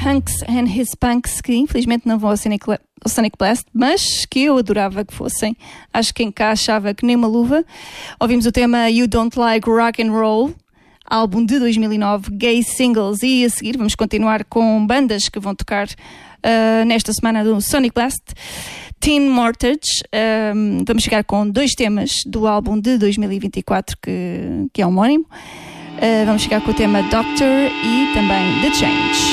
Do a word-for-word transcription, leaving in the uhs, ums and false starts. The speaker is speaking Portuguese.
Hunks and His Punks, que infelizmente não vão ao Sonic, ao Sonic Blast, mas que eu adorava que fossem. Acho que encaixava que nem uma luva. Ouvimos o tema You Don't Like Rock and Roll, álbum de dois mil e nove, Gay Singles, e a seguir vamos continuar com bandas que vão tocar uh, nesta semana do Sonic Blast. Teen Mortage, um, vamos chegar com dois temas do álbum de dois mil e vinte e quatro, que, que é homónimo. Uh, vamos chegar com o tema Doctor e também The Change.